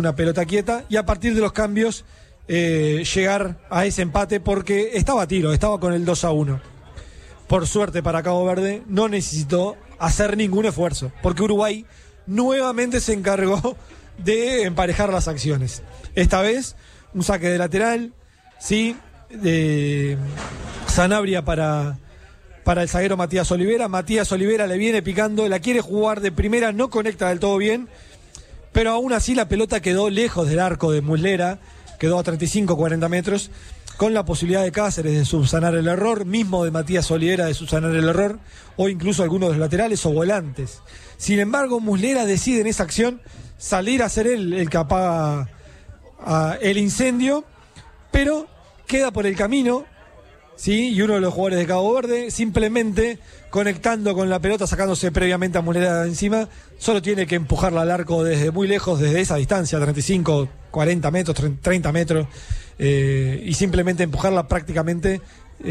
una pelota quieta y a partir de los cambios llegar a ese empate porque estaba a tiro, estaba con el 2-1. Por suerte para Cabo Verde no necesitó hacer ningún esfuerzo porque Uruguay nuevamente se encargó de emparejar las acciones. Esta vez un saque de lateral, sí, de Sanabria para el zaguero Matías Olivera. Matías Olivera le viene picando, la quiere jugar de primera, no conecta del todo bien, pero aún así la pelota quedó lejos del arco de Muslera, quedó a 35-40 metros, con la posibilidad de Cáceres de subsanar el error, mismo de Matías Olivera de subsanar el error, o incluso algunos de los laterales o volantes. Sin embargo, Muslera decide en esa acción salir a ser él el que apaga el incendio, pero queda por el camino, ¿sí? Y uno de los jugadores de Cabo Verde, simplemente conectando con la pelota, sacándose previamente a Muslera de encima, solo tiene que empujarla al arco desde muy lejos, desde esa distancia, 35, 40 metros, 30 metros, y simplemente empujarla prácticamente,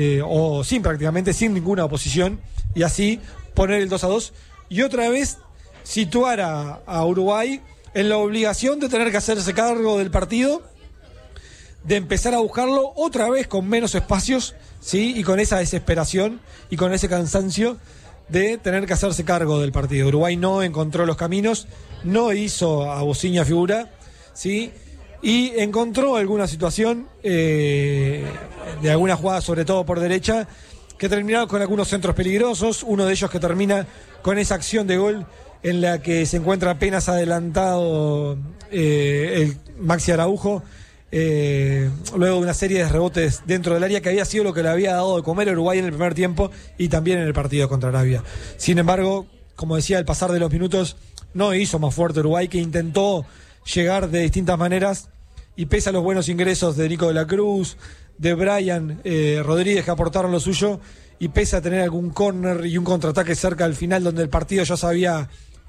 sin ninguna oposición, y así poner el 2-2, y otra vez situar a Uruguay en la obligación de tener que hacerse cargo del partido, de empezar a buscarlo otra vez con menos espacios, ¿sí? Y con esa desesperación y con ese cansancio de tener que hacerse cargo del partido. Uruguay no encontró los caminos, no hizo a Bociña figura, ¿sí? Y encontró alguna situación de alguna jugada, sobre todo por derecha, que terminaron con algunos centros peligrosos, uno de ellos que termina con esa acción de gol en la que se encuentra apenas adelantado el Maxi Araujo, luego de una serie de rebotes dentro del área que había sido lo que le había dado de comer a Uruguay en el primer tiempo y también en el partido contra Arabia. Sin embargo, como decía, al pasar de los minutos no hizo más fuerte Uruguay, que intentó llegar de distintas maneras y pese a los buenos ingresos de Nico de la Cruz, de Brian Rodríguez, que aportaron lo suyo, y pese a tener algún córner y un contraataque cerca al final donde el partido ya se había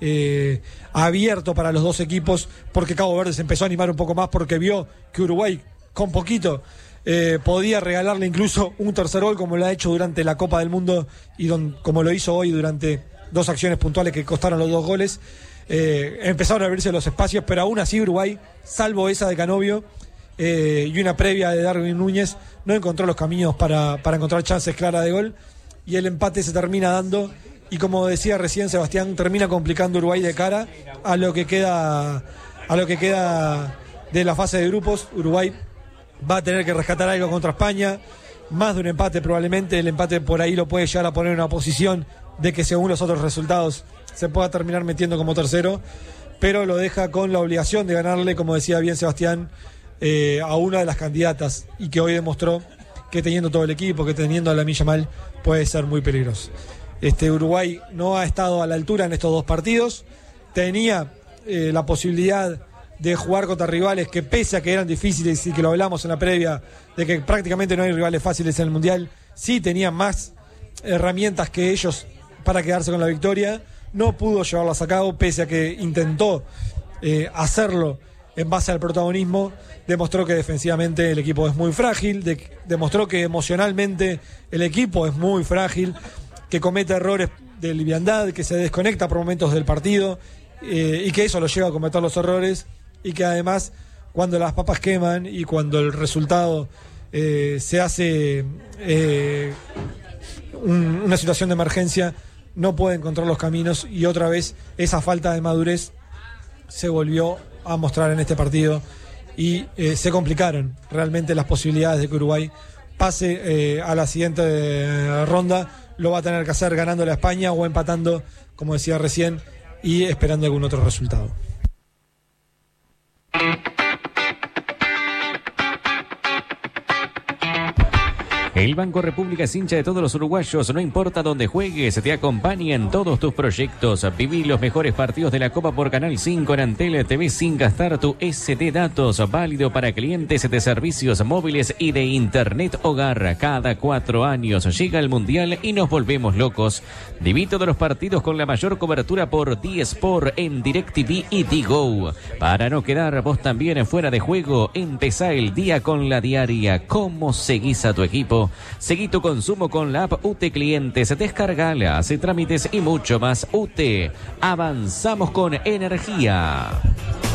abierto para los dos equipos, porque Cabo Verde se empezó a animar un poco más porque vio que Uruguay con poquito podía regalarle incluso un tercer gol, como lo ha hecho durante la Copa del Mundo y como lo hizo hoy durante dos acciones puntuales que costaron los dos goles. Empezaron a abrirse los espacios, pero aún así Uruguay, salvo esa de Canovio y una previa de Darwin Núñez, no encontró los caminos para encontrar chances claras de gol, y el empate se termina dando. Y como decía recién Sebastián, termina complicando Uruguay de cara a lo que queda de la fase de grupos. Uruguay va a tener que rescatar algo contra España, más de un empate probablemente. El empate por ahí lo puede llegar a poner en una posición de que según los otros resultados se pueda terminar metiendo como tercero, pero lo deja con la obligación de ganarle, como decía bien Sebastián, a una de las candidatas, y que hoy demostró que teniendo todo el equipo, que teniendo a Lamine Yamal, puede ser muy peligroso. Uruguay no ha estado a la altura en estos dos partidos, tenía la posibilidad de jugar contra rivales que, pese a que eran difíciles y que lo hablamos en la previa, de que prácticamente no hay rivales fáciles en el Mundial, sí tenían más herramientas que ellos para quedarse con la victoria. No pudo llevarlas a cabo, pese a que intentó hacerlo en base al protagonismo. Demostró que defensivamente el equipo es muy frágil, demostró que emocionalmente el equipo es muy frágil, que comete errores de liviandad, que se desconecta por momentos del partido, y que eso lo lleva a cometer los errores, y que además cuando las papas queman y cuando el resultado se hace una situación de emergencia, no puede encontrar los caminos, y otra vez esa falta de madurez se volvió a mostrar en este partido, y se complicaron realmente las posibilidades de que Uruguay pase a la siguiente ronda. Lo va a tener que hacer ganándole a España o empatando, como decía recién, y esperando algún otro resultado. El Banco República es hincha de todos los uruguayos, no importa dónde juegues, te acompaña en todos tus proyectos. Viví los mejores partidos de la Copa por Canal 5 en Antel TV sin gastar tu SD Datos, válido para clientes de servicios móviles y de Internet Hogar. Cada 4 años llega el Mundial y nos volvemos locos. Viví todos los partidos con la mayor cobertura por D-Sport en DirecTV y Digo. Para no quedar vos también fuera de juego, empezá el día con la diaria. ¿Cómo seguís a tu equipo? Seguí tu consumo con la app UTE Clientes, descargala, hace trámites y mucho más. UTE, avanzamos con energía.